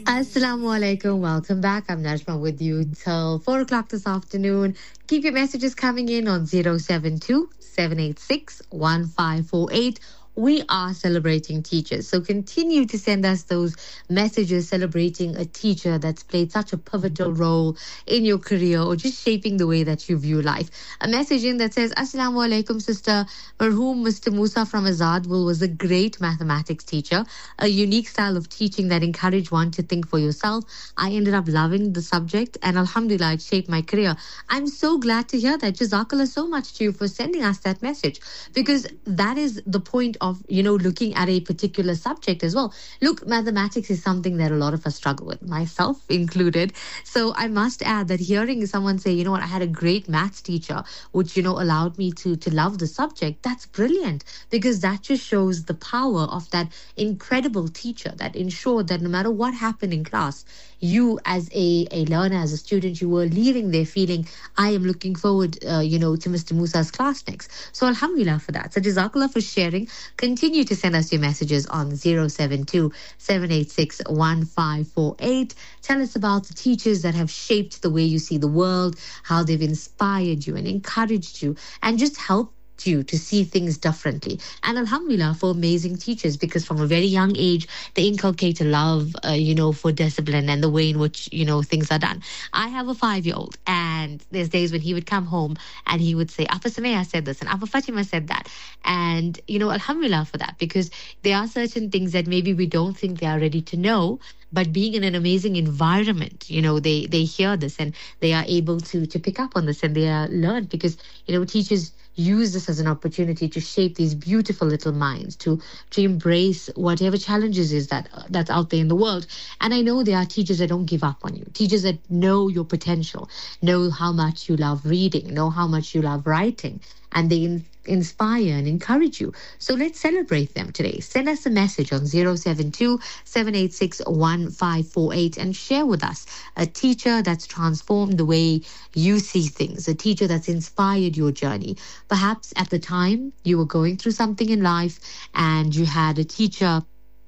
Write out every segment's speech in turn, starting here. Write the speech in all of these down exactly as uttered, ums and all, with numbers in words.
Assalamu alaikum. Welcome back. I'm Najma with you till four o'clock this afternoon. Keep your messages coming in on zero seven two seven eight six one five four eight. We are celebrating teachers. So continue to send us those messages celebrating a teacher that's played such a pivotal role in your career or just shaping the way that you view life. A message in that says, Assalamu alaikum, sister. Marhoom Mister Musa from Azadville was a great mathematics teacher, a unique style of teaching that encouraged one to think for yourself. I ended up loving the subject and alhamdulillah, it shaped my career. I'm so glad to hear that. Jazakallah so much to you for sending us that message, because that is the point of, you know, looking at a particular subject as well. Look, mathematics is something that a lot of us struggle with, myself included. So I must add that hearing someone say, you know what, I had a great maths teacher, which, you know, allowed me to, to love the subject, that's brilliant, because that just shows the power of that incredible teacher that ensured that no matter what happened in class, you as a, a learner, as a student, you were leaving there feeling, I am looking forward, uh, you know, to Mister Musa's class next. So alhamdulillah for that. So jazakallah for sharing. Continue to send us your messages on zero seven two seven eight six one five four eight. Tell us about the teachers that have shaped the way you see the world, how they've inspired you and encouraged you and just helped you to see things differently. And alhamdulillah for amazing teachers, because from a very young age they inculcate a love uh, you know for discipline and the way in which, you know, things are done. I have a five-year-old and there's days when he would come home and he would say, Appa Samaya said this and Appa Fatima said that. And, you know, alhamdulillah for that, because there are certain things that maybe we don't think they are ready to know, but being in an amazing environment, you know, they they hear this and they are able to to pick up on this and they are learned, because, you know, teachers use this as an opportunity to shape these beautiful little minds, to to embrace whatever challenges is that that's out there in the world. And I know there are teachers that don't give up on you, teachers that know your potential, know how much you love reading, know how much you love writing, and they in, inspire and encourage you. So let's celebrate them today. Send us a message on zero seven two seven eight six one five four eight and share with us a teacher that's transformed the way you see things, a teacher that's inspired your journey. Perhaps at the time you were going through something in life and you had a teacher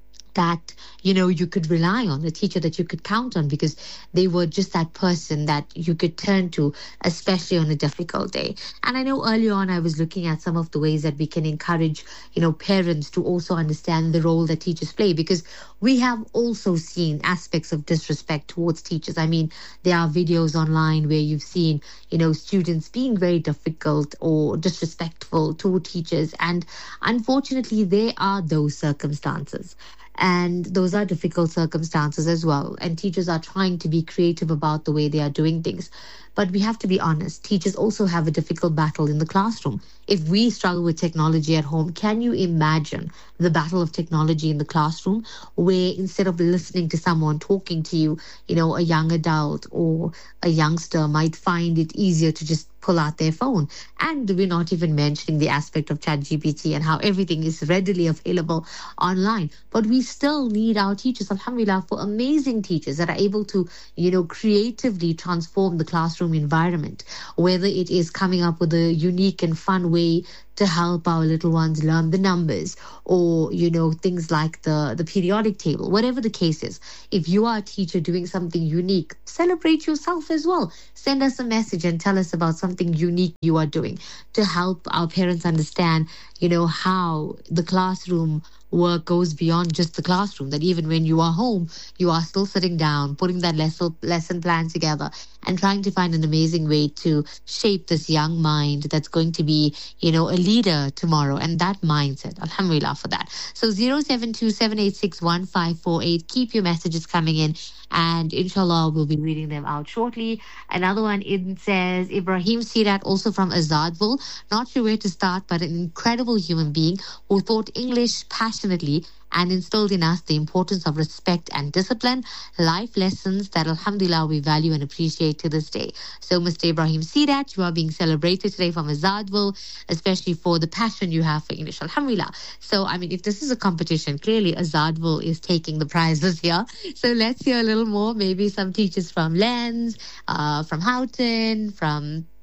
that, you know, you could rely on, a teacher that you could count on, because they were just that person that you could turn to, especially on a difficult day. And I know earlier on I was looking at some of the ways that we can encourage, you know, parents to also understand the role that teachers play, because we have also seen aspects of disrespect towards teachers. I mean, there are videos online where you've seen, you know, students being very difficult or disrespectful to teachers. And unfortunately, there are those circumstances. And those are difficult circumstances as well. And teachers are trying to be creative about the way they are doing things. But we have to be honest, teachers also have a difficult battle in the classroom. If we struggle with technology at home, can you imagine the battle of technology in the classroom, where instead of listening to someone talking to you, you know, a young adult or a youngster might find it easier to just pull out their phone. And we're not even mentioning the aspect of ChatGPT and how everything is readily available online. But we still need our teachers, alhamdulillah, for amazing teachers that are able to, you know, creatively transform the classroom environment, whether it is coming up with a unique and fun way to help our little ones learn the numbers, or, you know, things like the, the periodic table, whatever the case is. If you are a teacher doing something unique, celebrate yourself as well. Send us a message and tell us about something unique you are doing to help our parents understand, you know, how the classroom work goes beyond just the classroom, that even when you are home, you are still sitting down, putting that lesson, lesson plan together and trying to find an amazing way to shape this young mind that's going to be, you know, a leader tomorrow. And that mindset, alhamdulillah for that. So zero seven two seven eight six one five four eight, keep your messages coming in and inshallah we'll be reading them out shortly. Another one, it says Ibrahim Sirat, also from Azadville. Not sure where to start, but an incredible human being who taught English passionately and instilled in us the importance of respect and discipline, life lessons that alhamdulillah we value and appreciate to this day. So Mister Ibrahim Sirat, you are being celebrated today from Azadville, especially for the passion you have for English, alhamdulillah. So I mean, if this is a competition, clearly Azadville is taking the prizes here. So let's hear a little more, maybe some teachers from Lens, uh, from Houghton, from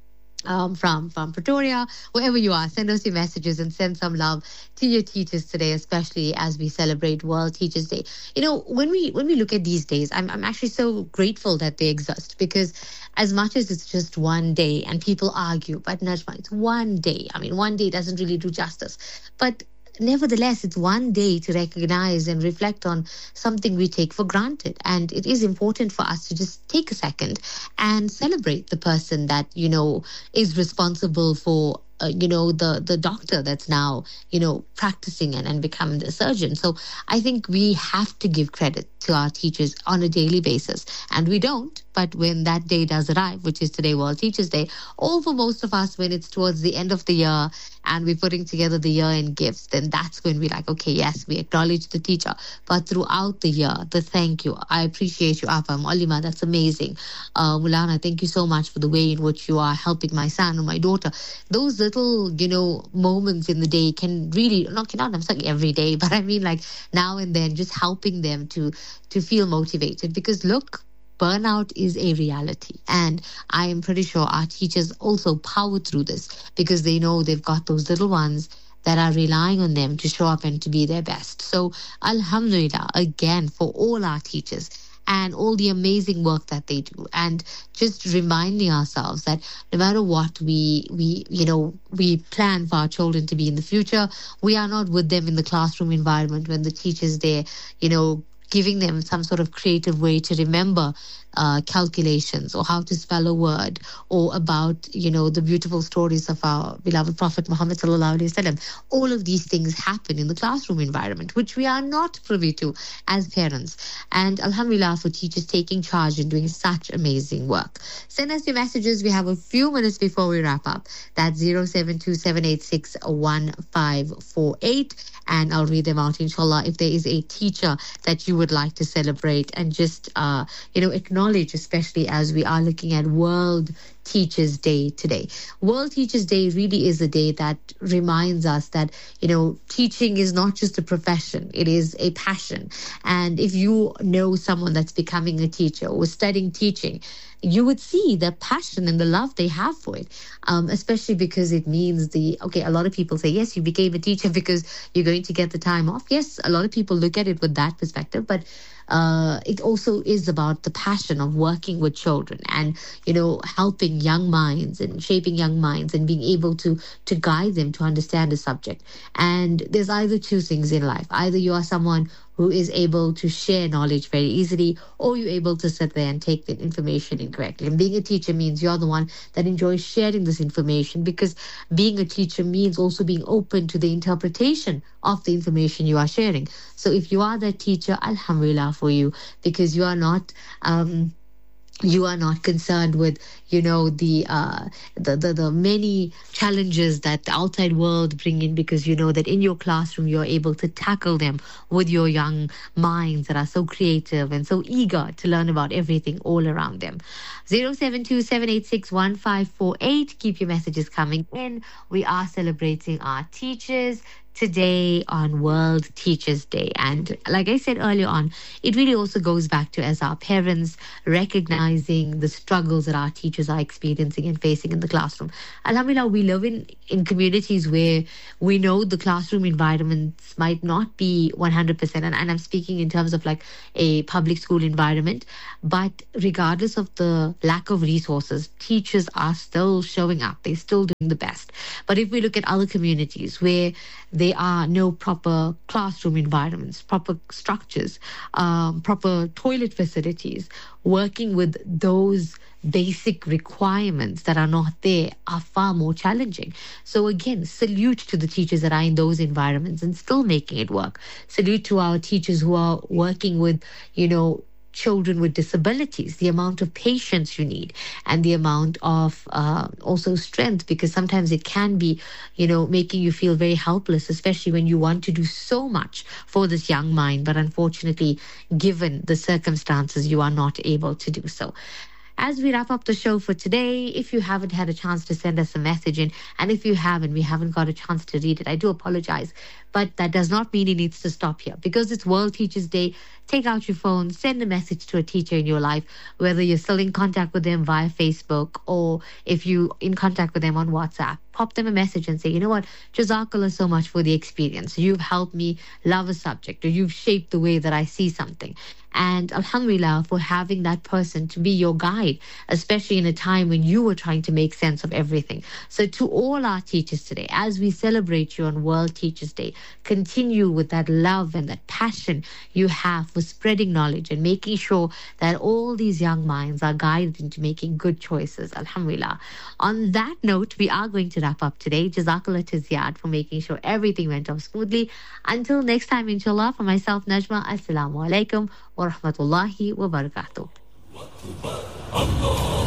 um, from from Pretoria, wherever you are, send us your messages and send some love to your teachers today, especially as we celebrate World Teachers Day. You know, when we when we look at these days, I'm I'm actually so grateful that they exist because as much as it's just one day and people argue, but Najma, it's one day. I mean, one day doesn't really do justice, but nevertheless, it's one day to recognize and reflect on something we take for granted. And it is important for us to just take a second and celebrate the person that, you know, is responsible for. Uh, you know, the the doctor that's now, you know, practicing and, and becoming a surgeon. So I think we have to give credit to our teachers on a daily basis. And we don't, but when that day does arrive, which is today, World Teachers Day, or for most of us, when it's towards the end of the year and we're putting together the year end gifts, then that's when we're like, okay, yes, we acknowledge the teacher. But throughout the year, the thank you, I appreciate you, Apa, Olima, that's amazing. Uh, Mulana, thank you so much for the way in which you are helping my son or my daughter. Those little, you know, moments in the day can really, not, not I'm saying every day, but I mean like now and then, just helping them to to feel motivated. Because look, burnout is a reality. And I am pretty sure our teachers also power through this because they know they've got those little ones that are relying on them to show up and to be their best. So Alhamdulillah, again, for all our teachers and all the amazing work that they do, and just reminding ourselves that no matter what we we you know we plan for our children to be in the future, we are not with them in the classroom environment when the teacher's there, you know, giving them some sort of creative way to remember uh, calculations or how to spell a word, or about, you know, the beautiful stories of our beloved Prophet Muhammad sallallahu alaihi wasallam. All of these things happen in the classroom environment, which we are not privy to as parents. And alhamdulillah for teachers taking charge and doing such amazing work. Send us your messages. We have a few minutes before we wrap up. That's zero seven two seven eight six one five four eight. And I'll read them out, inshallah. If there is a teacher that you would like to celebrate and just, uh, you know, acknowledge, especially as we are looking at World Teachers Day today. World Teachers Day really is a day that reminds us that, you know, teaching is not just a profession, it is a passion. And if you know someone that's becoming a teacher or studying teaching, you would see the passion and the love they have for it, um, especially because it means the, okay, a lot of people say, yes, you became a teacher because you're going to get the time off. Yes, a lot of people look at it with that perspective, but uh, it also is about the passion of working with children and, you know, helping young minds and shaping young minds and being able to to guide them to understand a subject. And there's either two things in life. Either you are someone who is able to share knowledge very easily, or you're able to sit there and take the information incorrectly. And being a teacher means you're the one that enjoys sharing this information, because being a teacher means also being open to the interpretation of the information you are sharing. So if you are that teacher, alhamdulillah for you, because you are not... Um, you are not concerned with, you know, the, uh, the the the many challenges that the outside world bring in, because you know that in your classroom you're able to tackle them with your young minds that are so creative and so eager to learn about everything all around them. zero seven two seven eight six one five four eight. Keep your messages coming in. We are celebrating our teachers today on World Teachers Day. And like I said earlier on, it really also goes back to, as our parents, recognizing the struggles that our teachers are experiencing and facing in the classroom. Alhamdulillah, we live in, in communities where we know the classroom environments might not be one hundred percent, and, and I'm speaking in terms of like a public school environment, but regardless of the lack of resources, teachers are still showing up. They're still doing the best. But if we look at other communities where there are no proper classroom environments, proper structures, um, proper toilet facilities, working with those basic requirements that are not there are far more challenging. So again, salute to the teachers that are in those environments and still making it work. Salute to our teachers who are working with, you know, children with disabilities, the amount of patience you need and the amount of uh, also strength, because sometimes it can be, you know, making you feel very helpless, especially when you want to do so much for this young mind, but unfortunately, given the circumstances, you are not able to do so. As we wrap up the show for today, if you haven't had a chance to send us a message in, and if you haven't, we haven't got a chance to read it, I do apologize. But that does not mean it needs to stop here. Because it's World Teachers Day, take out your phone, send a message to a teacher in your life, whether you're still in contact with them via Facebook or if you're in contact with them on WhatsApp. Pop them a message and say, you know what, Jazakallah so much for the experience. You've helped me love a subject, or you've shaped the way that I see something. And Alhamdulillah for having that person to be your guide, especially in a time when you were trying to make sense of everything. So to all our teachers today, as we celebrate you on World Teachers Day, continue with that love and that passion you have for spreading knowledge and making sure that all these young minds are guided into making good choices. Alhamdulillah. On that note, we are going to wrap up today. Jazakallah to Ziad for making sure everything went off smoothly. Until next time, inshallah, for myself, Najma, Assalamu alaikum wa rahmatullahi wa barakatuh.